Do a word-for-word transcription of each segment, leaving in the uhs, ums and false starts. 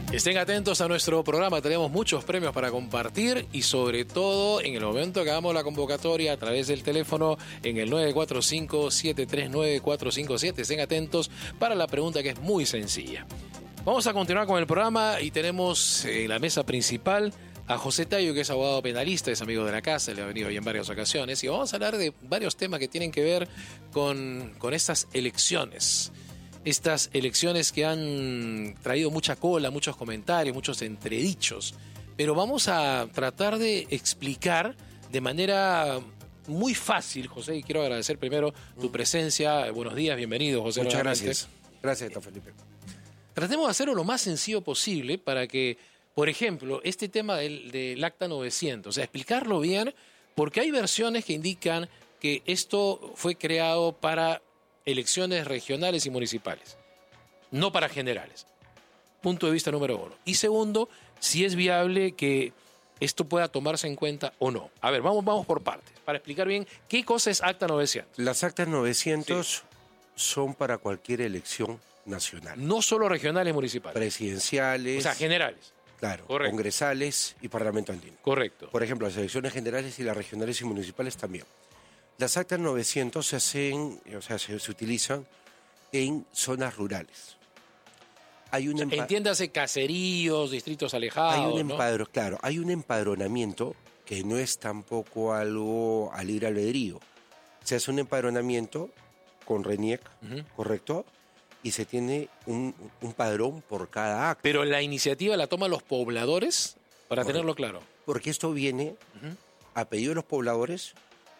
Estén atentos a nuestro programa, tenemos muchos premios para compartir y sobre todo en el momento que hagamos la convocatoria a través del teléfono en el nueve cuatro cinco, siete tres nueve, cuatro cinco siete. Estén atentos para la pregunta que es muy sencilla. Vamos a continuar con el programa y tenemos en la mesa principal a José Tayo, que es abogado penalista, es amigo de la casa, le ha venido hoy en varias ocasiones y vamos a hablar de varios temas que tienen que ver con, con estas elecciones. Estas elecciones que han traído mucha cola, muchos comentarios, muchos entredichos. Pero vamos a tratar de explicar de manera muy fácil, José, y quiero agradecer primero tu presencia. Buenos días, bienvenido, José. Muchas gracias. Gracias, don Felipe. Tratemos de hacerlo lo más sencillo posible para que, por ejemplo, este tema del, del Acta novecientos, o sea, explicarlo bien, porque hay versiones que indican que esto fue creado para elecciones regionales y municipales, no para generales. Punto de vista número uno. Y segundo, si es viable que esto pueda tomarse en cuenta o no. A ver, vamos, vamos por partes, para explicar bien qué cosa es Acta novecientos. Las Actas novecientos sí. son para cualquier elección nacional. No solo regionales y municipales. Presidenciales. O sea, generales. Claro, correcto. Congresales y parlamento andino. Correcto. Por ejemplo, las elecciones generales y las regionales y municipales también. Las Actas novecientos se hacen, o sea, se, se utilizan en zonas rurales. Hay un o sea, entiéndase caseríos, distritos alejados. Hay un empadro, ¿no? Claro, hay un empadronamiento que no es tampoco algo a libre albedrío. Se hace un empadronamiento con RENIEC, uh-huh. ¿correcto? Y se tiene un, un padrón por cada acta. Pero la iniciativa la toman los pobladores, para correcto. Tenerlo claro. Porque esto viene uh-huh. a pedido de los pobladores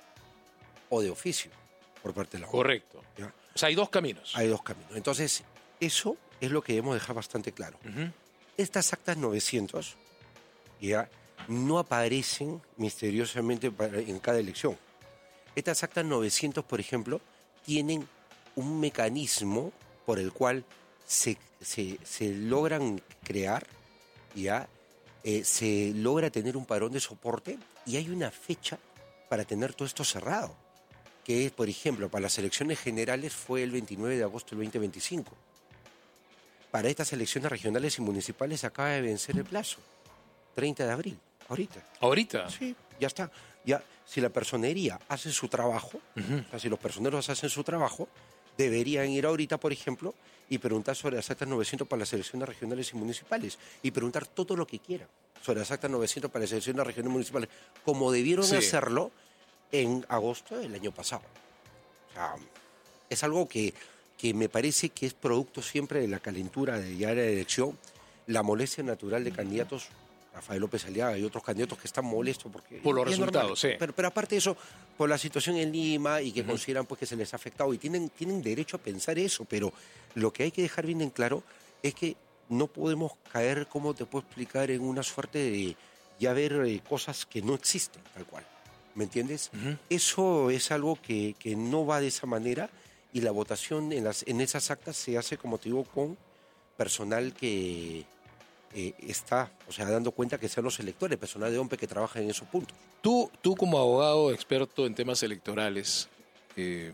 o de oficio por parte de la Junta. Correcto. ¿Ya? O sea, hay dos caminos. Hay dos caminos. Entonces, eso es lo que debemos dejar bastante claro. Uh-huh. Estas Actas novecientos ya no aparecen misteriosamente en cada elección. Estas Actas novecientos, por ejemplo, tienen un mecanismo por el cual se, se, se logran crear, ya eh, se logra tener un padrón de soporte y hay una fecha para tener todo esto cerrado, que es, por ejemplo, para las elecciones generales fue el veintinueve de agosto del veinte veinticinco. Para estas elecciones regionales y municipales acaba de vencer el plazo, treinta de abril, ahorita. ¿Ahorita? Sí, ya está. Ya, si la personería hace su trabajo, uh-huh. o sea, si los personeros hacen su trabajo, deberían ir ahorita, por ejemplo, y preguntar sobre las Actas novecientos para las elecciones regionales y municipales, y preguntar todo lo que quieran sobre las Actas novecientos para las elecciones regionales y municipales, como debieron sí. hacerlo en agosto del año pasado. O sea, es algo que, que me parece que es producto siempre de la calentura de ya la elección, la molestia natural de candidatos, Rafael López Aliaga y otros candidatos que están molestos porque por los resultados, sí. Pero, pero aparte de eso, por la situación en Lima y que uh-huh. consideran pues que se les ha afectado y tienen, tienen derecho a pensar eso, pero lo que hay que dejar bien en claro es que no podemos caer, como te puedo explicar, en una suerte de ya ver eh, cosas que no existen, tal cual. ¿Me entiendes? Uh-huh. Eso es algo que, que no va de esa manera y la votación en, las, en esas actas se hace, como te digo, con personal que eh, está, o sea, dando cuenta que sean los electores, personal de O M P E que trabaja en esos puntos. Tú, tú como abogado experto en temas electorales, eh,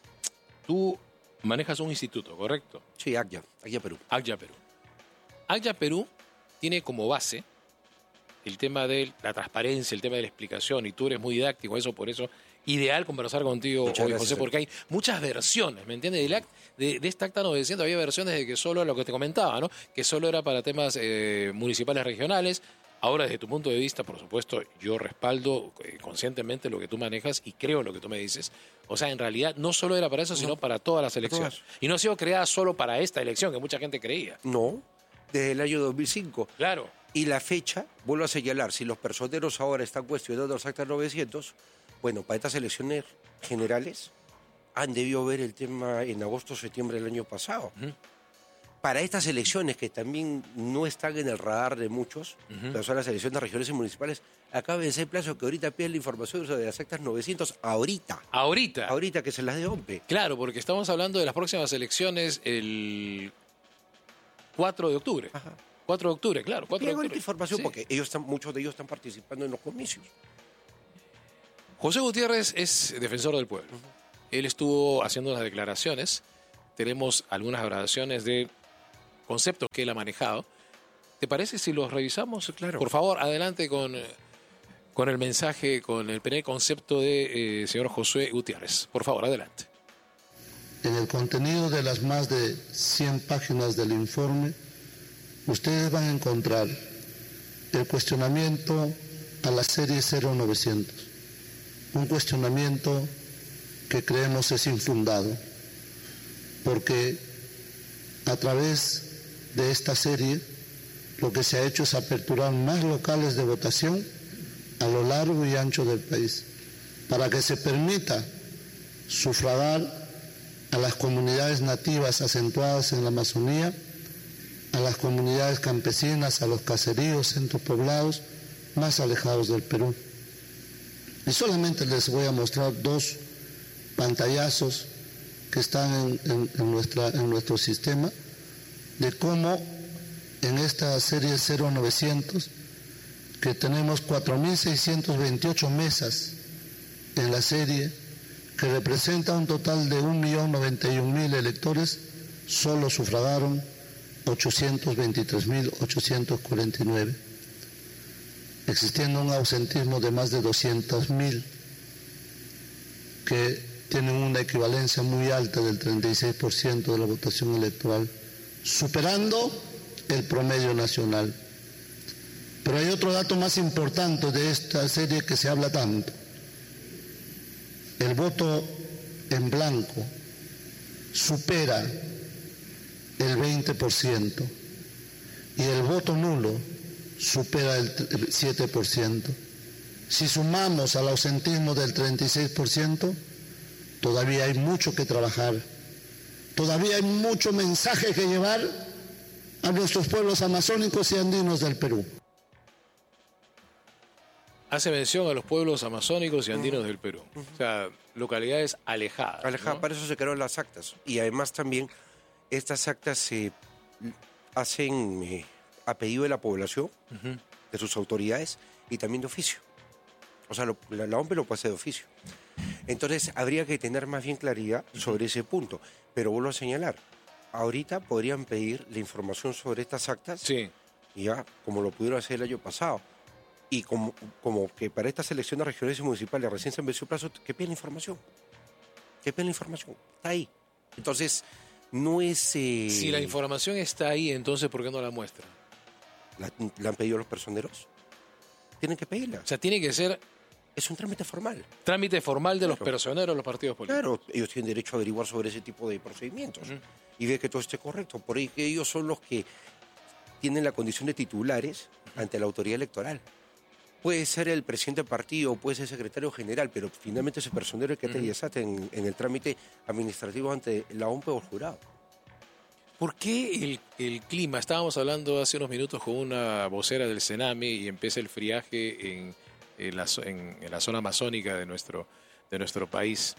tú manejas un instituto, ¿correcto? Sí, A C Y A, A C Y A Perú. A C Y A Perú. A C Y A Perú tiene como base el tema de la transparencia, el tema de la explicación, y tú eres muy didáctico, eso por eso, ideal conversar contigo Muchas hoy, gracias, José, porque hay muchas versiones, ¿me entiendes? De, de, de esta Acta novecientos había versiones de que solo, lo que te comentaba, ¿no? Que solo era para temas eh, municipales regionales. Ahora, desde tu punto de vista, por supuesto, yo respaldo eh, conscientemente lo que tú manejas y creo lo que tú me dices. O sea, en realidad, no solo era para eso, sino no, para todas las elecciones. Todas. Y no ha sido creada solo para esta elección, que mucha gente creía. No, desde el año dos mil cinco. Claro. Y la fecha, vuelvo a señalar, si los personeros ahora están cuestionando las Actas novecientos, bueno, para estas elecciones generales han debido ver el tema en agosto o septiembre del año pasado. Uh-huh. Para estas elecciones, que también no están en el radar de muchos, uh-huh. pero son las elecciones regionales y municipales, acaba de ser el plazo que ahorita piden la información sobre las Actas novecientos, ahorita. ¿Ahorita? Ahorita que se las dé O M P E. Claro, porque estamos hablando de las próximas elecciones el cuatro de octubre. Ajá. cuatro de octubre, claro. cuatro de octubre. Información sí. Porque ellos están, muchos de ellos están participando en los comicios. José Gutiérrez es defensor del pueblo. Uh-huh. Él estuvo haciendo unas declaraciones. Tenemos algunas grabaciones de conceptos que él ha manejado. ¿Te parece si los revisamos? Claro. Por favor, adelante con, con el mensaje, con el primer concepto de eh, señor Josué Gutiérrez. Por favor, adelante. En el contenido de las más de cien páginas del informe, ustedes van a encontrar el cuestionamiento a la serie cero novecientos, un cuestionamiento que creemos es infundado, porque a través de esta serie lo que se ha hecho es aperturar más locales de votación a lo largo y ancho del país, para que se permita sufragar a las comunidades nativas acentuadas en la Amazonía, a las comunidades campesinas, a los caseríos, centros poblados más alejados del Perú. Y solamente les voy a mostrar dos pantallazos que están en, en, en, nuestra, en nuestro sistema, de cómo en esta serie cero novecientos, que tenemos cuatro mil seiscientas veintiocho mesas en la serie, que representa un total de un millón noventa y un mil electores, solo sufragaron ochocientos veintitrés mil ochocientos cuarenta y nueve, existiendo un ausentismo de más de doscientos mil, que tienen una equivalencia muy alta del treinta y seis por ciento de la votación electoral, superando el promedio nacional. Pero hay otro dato más importante de esta serie que se habla tanto. El voto en blanco supera el veinte por ciento y el voto nulo supera el siete por ciento. Si sumamos al ausentismo del treinta y seis por ciento, todavía hay mucho que trabajar, todavía hay mucho mensaje que llevar a nuestros pueblos amazónicos y andinos del Perú. Hace mención a los pueblos amazónicos y andinos uh-huh. del Perú. Uh-huh. O sea, localidades alejadas. Alejadas, ¿no? Para eso se crearon las actas. Y además también estas actas se hacen eh, a pedido de la población, uh-huh. de sus autoridades y también de oficio. O sea, lo, la, la O M P E lo puede hacer de oficio. Entonces, habría que tener más bien claridad uh-huh. sobre ese punto. Pero vuelvo a señalar, ahorita podrían pedir la información sobre estas actas, sí. ya como lo pudieron hacer el año pasado. Y como, como que para estas elecciones regionales y municipales recién se venció el plazo, que piden la información. Que piden la información. Está ahí. Entonces, no es... Eh... Si la información está ahí, entonces, ¿por qué no la muestra? ¿La, la han pedido los personeros? Tienen que pedirla. O sea, tiene que ser... Es un trámite formal. Trámite formal de claro. los personeros de los partidos políticos. Claro, ellos tienen derecho a averiguar sobre ese tipo de procedimientos uh-huh. y ver que todo esté correcto. Por ahí que ellos son los que tienen la condición de titulares uh-huh. ante la autoridad electoral. Puede ser el presidente del partido, puede ser el secretario general, pero finalmente ese personero es que uh-huh. te desata en, en el trámite administrativo ante la O M P E o el jurado. ¿Por qué el, el clima? Estábamos hablando hace unos minutos con una vocera del Sename y empieza el friaje en, en, la, en, en la zona amazónica de nuestro, de nuestro país.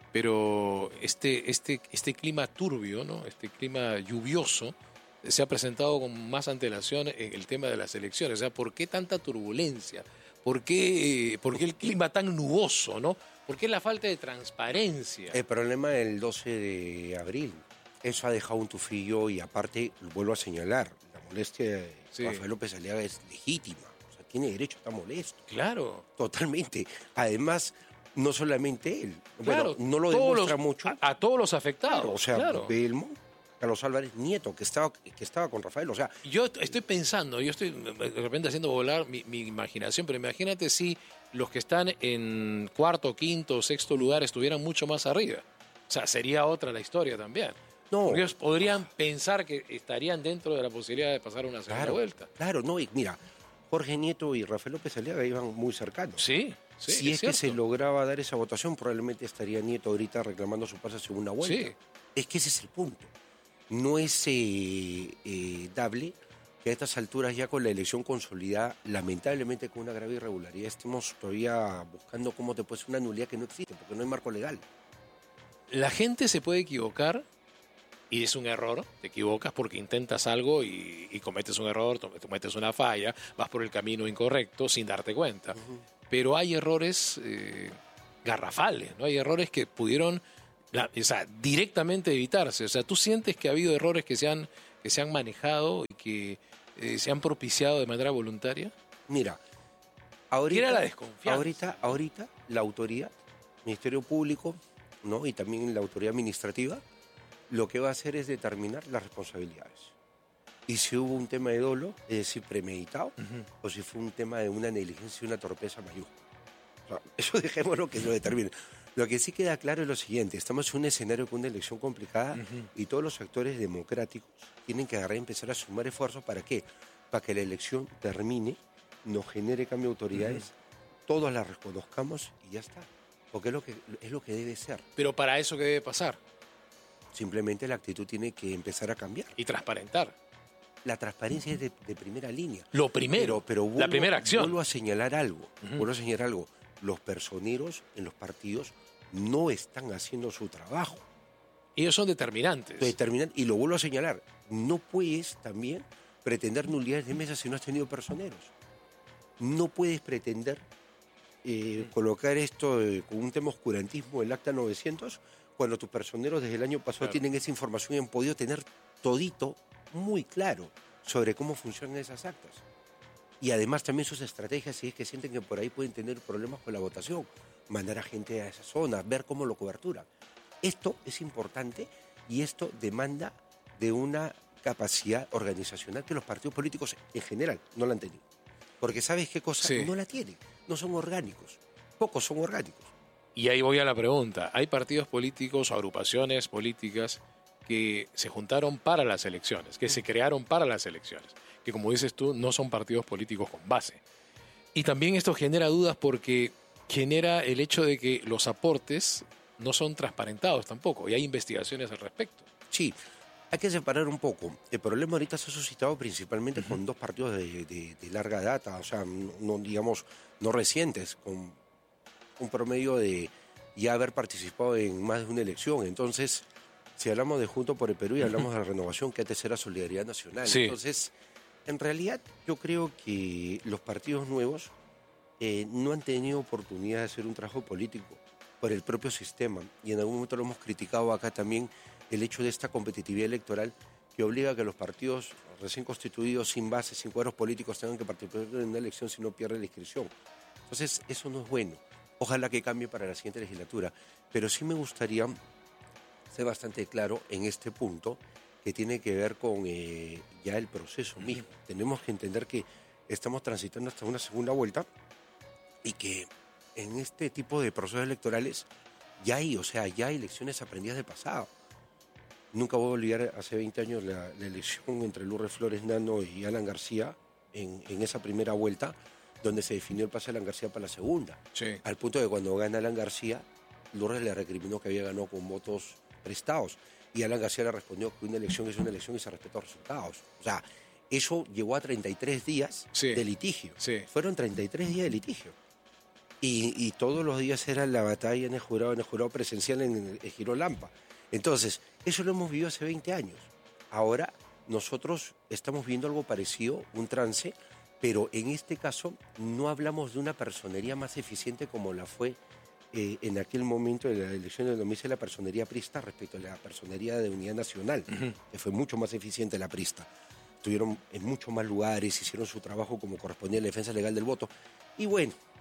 Pero este, este, este clima turbio, ¿no? Este clima lluvioso, se ha presentado con más antelación en el tema de las elecciones. O sea, ¿por qué tanta turbulencia? ¿Por qué, por qué el clima tan nuboso, ¿no? ¿Por qué la falta de transparencia? El problema del doce de abril. Eso ha dejado un tufillo y aparte, vuelvo a señalar, la molestia de sí. Rafael López Aliaga es legítima. O sea, tiene derecho a estar molesto. Claro. Totalmente. Además, no solamente él. Claro, bueno, no lo demuestra los, mucho. A, a todos los afectados. Claro, o sea, claro. Belmo, Carlos Álvarez Nieto, que estaba, que estaba con Rafael. O sea, yo estoy pensando, yo estoy de repente haciendo volar mi, mi imaginación, pero imagínate si los que están en cuarto, quinto, sexto lugar estuvieran mucho más arriba. O sea, sería otra la historia también. No. Porque ellos podrían pensar que estarían dentro de la posibilidad de pasar una segunda claro, vuelta. Claro, no, y mira, Jorge Nieto y Rafael López Aliaga iban muy cercanos. Sí, sí. Si es, es que se lograba dar esa votación, probablemente estaría Nieto ahorita reclamando su pase a segunda vuelta. Sí. Es que ese es el punto. No es eh, eh, dable que a estas alturas, ya con la elección consolidada, lamentablemente con una grave irregularidad, estemos todavía buscando cómo te puede ser una nulidad que no existe, porque no hay marco legal. La gente se puede equivocar. Y es un error, te equivocas porque intentas algo y, y cometes un error, cometes una falla, vas por el camino incorrecto sin darte cuenta. Uh-huh. Pero hay errores eh, garrafales, ¿no? Hay errores que pudieron la, o sea, directamente evitarse. O sea, tú sientes que ha habido errores que se han, que se han manejado y que eh, se han propiciado de manera voluntaria? Mira, ahorita, ¿Qué era la desconfianza? Ahorita, ahorita la autoridad, Ministerio Público, ¿no? Y también la autoridad administrativa, lo que va a hacer es determinar las responsabilidades. Y si hubo un tema de dolo, es decir, premeditado, uh-huh. o si fue un tema de una negligencia y una torpeza mayúscula. O sea, eso dejémoslo que lo determine. Lo que sí queda claro es lo siguiente, estamos en un escenario con una elección complicada uh-huh. y todos los actores democráticos tienen que agarrar y empezar a sumar esfuerzos. ¿Para qué? Para que la elección termine, nos genere cambio de autoridades, uh-huh. todos las reconozcamos y ya está. Porque es lo que, es lo que debe ser. Pero para eso, ¿qué debe pasar? Simplemente la actitud tiene que empezar a cambiar. Y transparentar. La transparencia es de, de primera línea. Lo primero, pero, pero vuelvo, la primera acción. Vuelvo a señalar algo, uh-huh. vuelvo a señalar algo. Los personeros en los partidos no están haciendo su trabajo. Ellos son determinantes. Determinantes. Y lo vuelvo a señalar, no puedes también pretender nulidades de mesa si no has tenido personeros. No puedes pretender eh, uh-huh. colocar esto eh, con un tema oscurantismo, el acta novecientos, cuando tus personeros desde el año pasado claro. tienen esa información y han podido tener todito muy claro sobre cómo funcionan esas actas. Y además también sus estrategias, si es que sienten que por ahí pueden tener problemas con la votación, mandar a gente a esa zona, ver cómo lo cobertura. Esto es importante y esto demanda de una capacidad organizacional que los partidos políticos en general no la han tenido. Porque ¿sabes qué cosa? Sí. No la tienen, no son orgánicos, pocos son orgánicos. Y ahí voy a la pregunta, ¿hay partidos políticos o agrupaciones políticas que se juntaron para las elecciones, que se crearon para las elecciones, que como dices tú, no son partidos políticos con base? Y también esto genera dudas porque genera el hecho de que los aportes no son transparentados tampoco, y hay investigaciones al respecto. Sí, hay que separar un poco. El problema ahorita se ha suscitado principalmente uh-huh. con dos partidos de, de, de larga data, o sea, no, digamos, no recientes, con un promedio de ya haber participado en más de una elección. Entonces, si hablamos de Juntos por el Perú y hablamos de la renovación, que antes era Solidaridad Nacional. Sí. Entonces, en realidad, yo creo que los partidos nuevos eh, no han tenido oportunidad de hacer un trabajo político por el propio sistema. Y en algún momento lo hemos criticado acá también, el hecho de esta competitividad electoral que obliga a que los partidos recién constituidos, sin base, sin cuadros políticos, tengan que participar en una elección si no pierden la inscripción. Entonces, eso no es bueno. Ojalá que cambie para la siguiente legislatura. Pero sí me gustaría ser bastante claro en este punto que tiene que ver con eh, ya el proceso mismo. Tenemos que entender que estamos transitando hasta una segunda vuelta y que en este tipo de procesos electorales ya hay, o sea, ya hay lecciones aprendidas del pasado. Nunca voy a olvidar hace veinte años la, la elección entre Lourdes Flores Nano y Alan García en, en esa primera vuelta, donde se definió el pase de Alan García para la segunda. Sí. Al punto de que cuando gana Alan García, Lourdes le recriminó que había ganado con votos prestados. Y Alan García le respondió que una elección es una elección y se respetan los resultados. O sea, eso llegó a treinta y tres días sí. de litigio. Sí. Fueron treinta y tres días de litigio. Y, y todos los días era la batalla en el jurado, en el jurado presencial en el, el Giro Lampa. Entonces, eso lo hemos vivido hace veinte años. Ahora nosotros estamos viendo algo parecido, un trance, pero en este caso no hablamos de una personería más eficiente como la fue eh, en aquel momento de la elección del dos mil seis la personería prista respecto a la personería de Unidad Nacional, uh-huh. que fue mucho más eficiente la prista. Estuvieron en muchos más lugares, hicieron su trabajo como correspondía a la defensa legal del voto. Y bueno,